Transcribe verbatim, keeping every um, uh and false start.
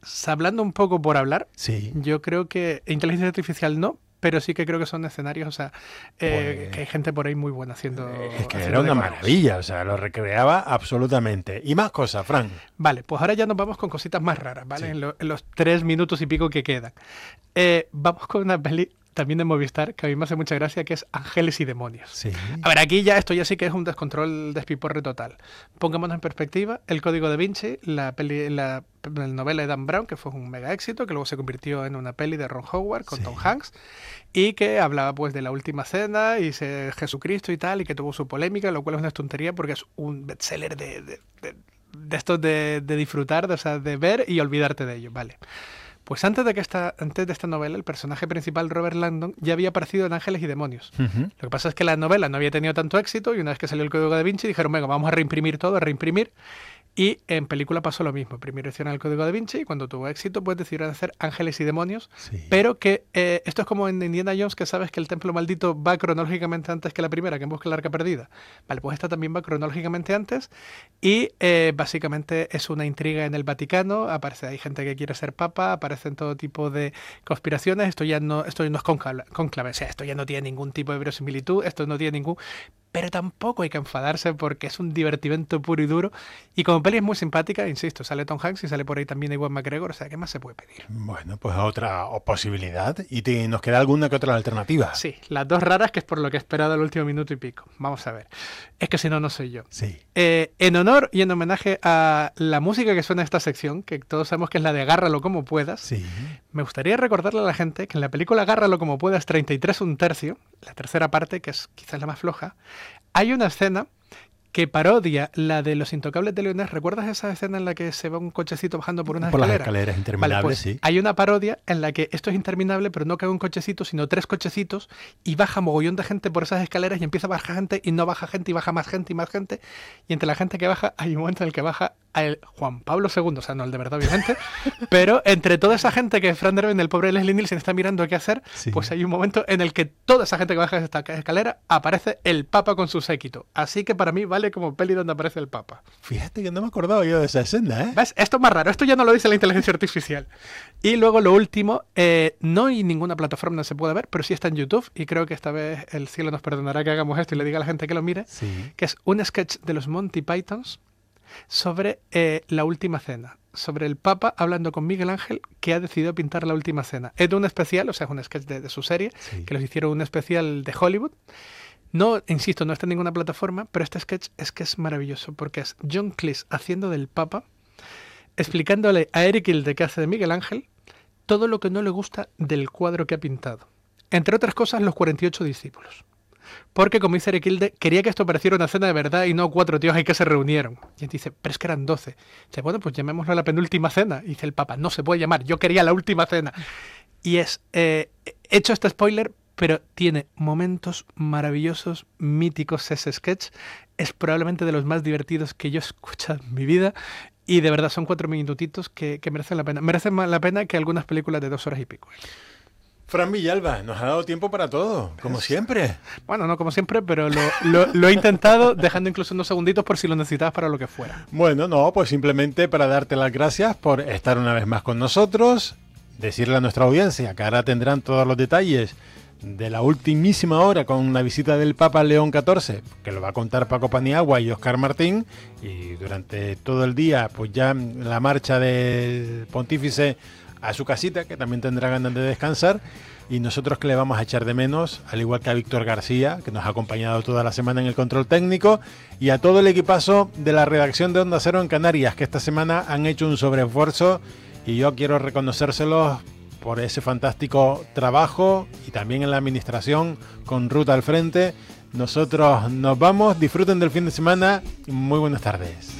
hablando un poco por hablar, sí. yo creo que inteligencia artificial no, pero sí que creo que son escenarios, o sea, eh, Pues, que hay gente por ahí muy buena haciendo... Es que haciendo era una decorados. maravilla, o sea, lo recreaba absolutamente. Y más cosas, Fran. Vale, pues ahora ya nos vamos con cositas más raras, ¿vale? Sí. En, lo- en los tres minutos y pico que quedan. Eh, vamos con una peli también de Movistar que a mí me hace mucha gracia, que es Ángeles y Demonios. Sí. A ver, aquí ya esto ya sí que es un descontrol, despiporre total. Pongámonos en perspectiva, El Código da Vinci, la peli, la, la novela de Dan Brown, que fue un mega éxito, que luego se convirtió en una peli de Ron Howard con Sí. Tom Hanks, y que hablaba pues de la última cena y se, Jesucristo y tal, y que tuvo su polémica, lo cual es una tontería porque es un bestseller de, de, de, de estos de, de disfrutar, de, o sea, de ver y olvidarte de ello, ¿vale? Pues antes de, que esta, antes de esta novela, el personaje principal, Robert Langdon, ya había aparecido en Ángeles y Demonios. Uh-huh. Lo que pasa es que la novela no había tenido tanto éxito y una vez que salió El Código da Vinci dijeron, venga, vamos a reimprimir todo, a reimprimir. Y en película pasó lo mismo. Primero hicieron El Código da Vinci y cuando tuvo éxito pues decidieron hacer Ángeles y Demonios. Sí. Pero que eh, esto es como en Indiana Jones, que sabes que el templo maldito va cronológicamente antes que la primera, que en Busca del Arca Perdida. Vale, pues esta también va cronológicamente antes y eh, básicamente es una intriga en el Vaticano. Aparece, hay gente que quiere ser papa, aparecen todo tipo de conspiraciones. Esto ya no, esto no es conclave, conclave, o sea, esto ya no tiene ningún tipo de verosimilitud, esto no tiene ningún... Pero tampoco hay que enfadarse porque es un divertimento puro y duro. Y como peli es muy simpática, insisto, sale Tom Hanks y sale por ahí también Ewan McGregor, o sea, ¿qué más se puede pedir? Bueno, pues otra posibilidad. ¿Y te, nos queda alguna que otra alternativa? Sí, las dos raras, que es por lo que he esperado el último minuto y pico. Vamos a ver. Es que si no, no soy yo. Sí. Eh, en honor y en homenaje a la música que suena en esta sección, que todos sabemos que es la de Agárralo como puedas, Sí. me gustaría recordarle a la gente que en la película Agárralo como puedas treinta y tres un tercio, la tercera parte, que es quizás la más floja, hay una escena que parodia la de Los Intocables de Leonés. ¿Recuerdas esa escena en la que se va un cochecito bajando por unas Por las escaleras? escaleras interminables, Vale, pues sí. hay una parodia en la que esto es interminable, pero no cae un cochecito, sino tres cochecitos, y baja mogollón de gente por esas escaleras y empieza a bajar gente y no baja gente y baja más gente y más gente. Y entre la gente que baja hay un momento en el que baja el Juan Pablo segundo, o sea, no el de verdad, obviamente, pero entre toda esa gente que Fran Drebin, el pobre Leslie Nielsen, está mirando qué hacer, Sí. pues hay un momento en el que toda esa gente que baja esta escalera aparece el Papa con su séquito. Así que para mí vale como peli donde aparece el Papa. Fíjate que no me acordaba yo de esa escena, ¿eh? ¿Ves? Esto es más raro, esto ya no lo dice la inteligencia artificial. Y luego lo último, eh, no hay ninguna plataforma donde se puede ver, pero sí está en YouTube, y creo que esta vez el cielo nos perdonará que hagamos esto y le diga a la gente que lo mire, Sí. que es un sketch de los Monty Pythons sobre eh, la última cena, sobre el Papa hablando con Miguel Ángel, que ha decidido pintar la última cena. Es de un especial, o sea, es un sketch de, de su serie, Sí. que los hicieron un especial de Hollywood. No, insisto, no está en ninguna plataforma, pero este sketch es que es maravilloso, porque es John Cleese haciendo del Papa, explicándole a Eric Hilde, que hace de Miguel Ángel, todo lo que no le gusta del cuadro que ha pintado. Entre otras cosas, los cuarenta y ocho discípulos. Porque, como dice Eric Hilde, quería que esto pareciera una cena de verdad y no cuatro tíos ahí que se reunieron. Y él dice, pero es que eran doce. Dice, bueno, pues llamémoslo la penúltima cena. Y dice el Papa, no se puede llamar, yo quería la última cena. Y es, eh, he hecho este spoiler, pero tiene momentos maravillosos, míticos ese sketch. Es probablemente de los más divertidos que yo he escuchado en mi vida. Y de verdad son cuatro minutitos que, que merecen la pena. Merecen más la pena que algunas películas de dos horas y pico. Fran Villalba, nos ha dado tiempo para todo, como siempre. Bueno, no como siempre, pero lo, lo, lo he intentado, dejando incluso unos segunditos por si lo necesitabas para lo que fuera. Bueno, no, pues simplemente para darte las gracias por estar una vez más con nosotros, decirle a nuestra audiencia que ahora tendrán todos los detalles de la ultimísima hora con la visita del Papa León catorce, que lo va a contar Paco Paniagua y Óscar Martín, y durante todo el día, pues ya la marcha del pontífice a su casita, que también tendrá ganas de descansar, y nosotros que le vamos a echar de menos, al igual que a Víctor García, que nos ha acompañado toda la semana en el control técnico, y a todo el equipazo de la redacción de Onda Cero en Canarias, que esta semana han hecho un sobreesfuerzo, y yo quiero reconocérselos por ese fantástico trabajo, y también en la administración con Ruta al frente. Nosotros nos vamos, disfruten del fin de semana, y muy buenas tardes.